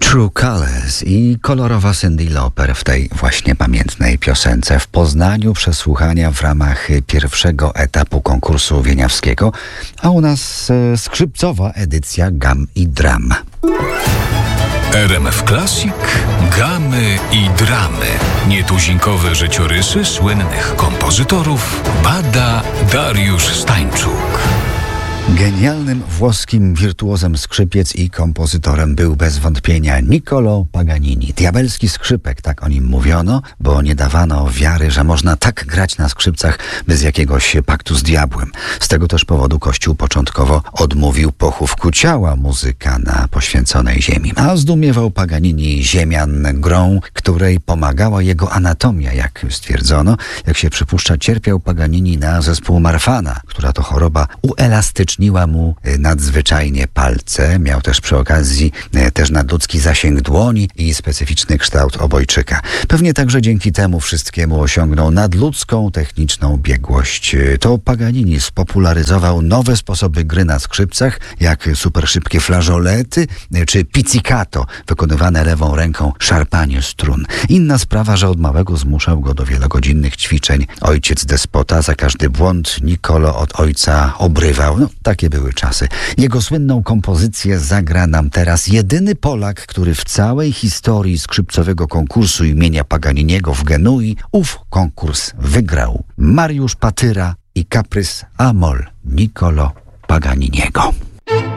True Colors i kolorowa Cyndi Lauper w tej właśnie pamiętnej piosence w Poznaniu, przesłuchania w ramach pierwszego etapu konkursu wieniawskiego, a u nas skrzypcowa edycja Gam i Dram. RMF Classic, gamy i dramy. Nietuzinkowe życiorysy słynnych kompozytorów bada Dariusz Stańczuk. Genialnym włoskim wirtuozem skrzypiec i kompozytorem był bez wątpienia Niccolò Paganini. Diabelski skrzypek, tak o nim mówiono, bo nie dawano wiary, że można tak grać na skrzypcach bez jakiegoś paktu z diabłem. Z tego też powodu Kościół początkowo odmówił pochówku ciała muzyka na poświęconej ziemi. A zdumiewał Paganini ziemian grą, której pomagała jego anatomia, jak stwierdzono. Jak się przypuszcza, cierpiał Paganini na zespół Marfana, która to choroba uelastyczniła mu nadzwyczajnie palce. Miał też przy okazji też nadludzki zasięg dłoni i specyficzny kształt obojczyka. Pewnie także dzięki temu wszystkiemu osiągnął nadludzką techniczną biegłość. To Paganini spopularyzował nowe sposoby gry na skrzypcach, jak superszybkie flażolety czy pizzicato, wykonywane lewą ręką, szarpanie strun. Inna sprawa, że od małego zmuszał go do wielogodzinnych ćwiczeń ojciec despota. Za każdy błąd Niccolò od ojca obrywał. Takie były czasy. Jego słynną kompozycję zagra nam teraz jedyny Polak, który w całej historii skrzypcowego konkursu imienia Paganiniego w Genui ów konkurs wygrał. Mariusz Patyra i kaprys a moll Niccolò Paganiniego.